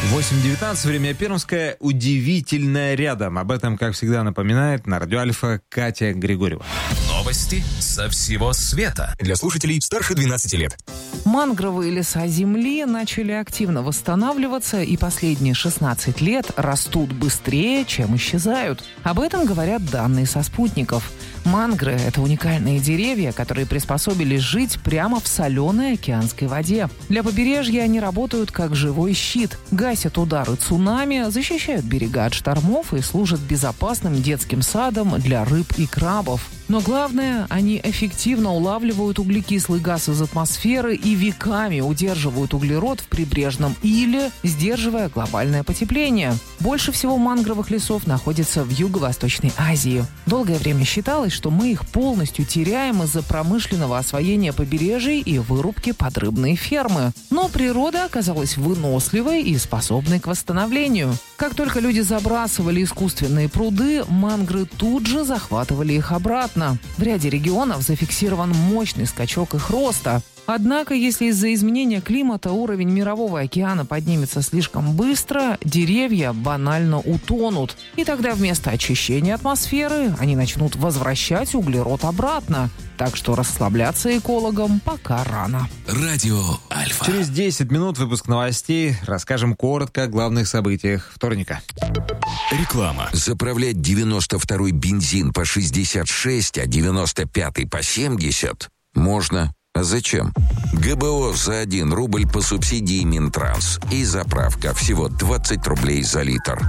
8:19, время пермское, удивительное рядом. Об этом, как всегда, напоминает на радио Альфа Катя Григорьева. Новости со всего света. Для слушателей старше 12 лет. Мангровые леса Земли начали активно восстанавливаться и последние 16 лет растут быстрее, чем исчезают. Об этом говорят данные со спутников. Мангры – это уникальные деревья, которые приспособились жить прямо в соленой океанской воде. Для побережья они работают как живой щит, гасят удары цунами, защищают берега от штормов и служат безопасным детским садом для рыб и крабов. Но главное, они эффективно улавливают углекислый газ из атмосферы и веками удерживают углерод в прибрежном иле, сдерживая глобальное потепление. Больше всего мангровых лесов находится в Юго-Восточной Азии. Долгое время считалось, что мы их полностью теряем из-за промышленного освоения побережий и вырубки под рыбные фермы. Но природа оказалась выносливой и способной к восстановлению. Как только люди забрасывали искусственные пруды, мангры тут же захватывали их обратно. В ряде регионов зафиксирован мощный скачок их роста. Однако, если из-за изменения климата уровень мирового океана поднимется слишком быстро, деревья банально утонут. И тогда вместо очищения атмосферы они начнут возвращать углерод обратно. Так что расслабляться экологам пока рано. Радио Альфа. Через 10 минут выпуск новостей. Расскажем коротко о главных событиях вторника. Реклама. Заправлять 92-й бензин по 66, а 95-й по 70 можно. А зачем? ГБО за 1 рубль по субсидии Минтранс. И заправка всего 20 рублей за литр.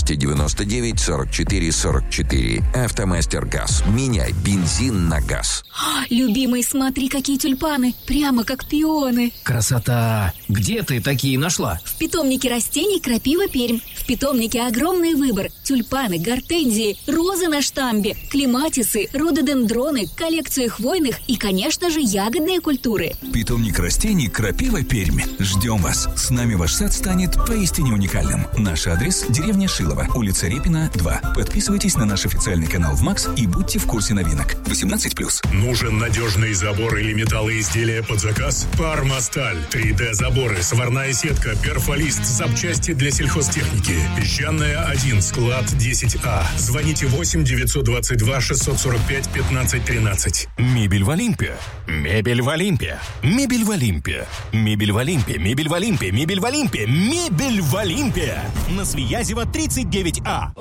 299 44 44. Автомастер ГАЗ. Меняй бензин на газ. Любимый, смотри, какие тюльпаны. Прямо как пионы. Красота! Где ты такие нашла? В питомнике растений «Крапива Пермь». В питомнике огромный выбор. Тюльпаны, гортензии, розы на штамбе, клематисы, рододендроны, коллекции хвойных и, конечно же, ягодные культуры. Питомник растений «Крапива Пермь». Ждем вас. С нами ваш сад станет поистине уникальным. Наш адрес – деревня Шилово, улица Репина, 2. Подписывайтесь на наш официальный канал в МАКС и будьте в курсе новинок. 18+. Нужен надежный забор или металлоизделия под заказ? Пармасталь. 3D-заборы, сварная сетка, перфолист, запчасти для сельхозтехники. Песчаная 1, склад 10А. Звоните 8 922 645 15 13. Мебель в Олимпе. Мебель в Олимпе. Мебель в Олимпе. Мебель в Олимпе. Мебель в Олимпе. Мебель в Олимпе. Мебель в Олимпе. На Свиязева 39А.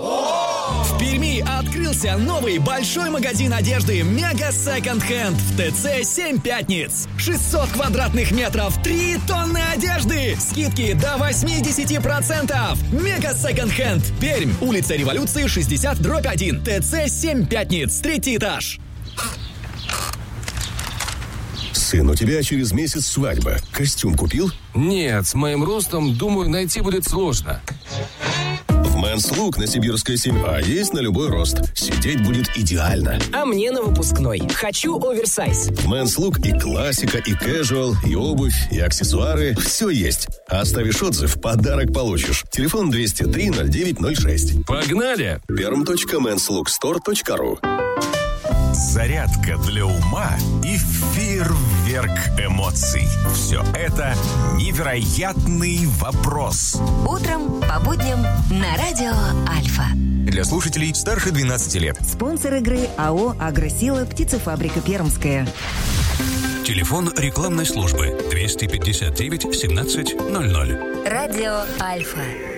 В Перми открылся новый большой магазин одежды «Мега Секонд Хенд» в ТЦ 7 Пятниц. 600 квадратных метров, 3 тонны одежды. Скидки до 80%. «Мега Секонд Хенд». Пермь. Улица Революции, 60/1. ТЦ 7 Пятниц. 3-й этаж. Сын, у тебя через месяц свадьба. Костюм купил? Нет, с моим ростом, думаю, найти будет сложно. В Men's Look на Сибирской 7А есть на любой рост. Сидеть будет идеально. А мне на выпускной. Хочу оверсайз. В Men's Look и классика, и casual, и обувь, и аксессуары. Все есть. А оставишь отзыв, подарок получишь. Телефон 203-09-06. Погнали! perm.menslookstore.ru. Зарядка для ума и фейерверк эмоций. Все это невероятный вопрос. Утром по будням на радио Альфа. Для слушателей старше 12 лет. Спонсор игры АО «Агросила», птицефабрика «Пермская». Телефон рекламной службы 259 17 00. Радио Альфа.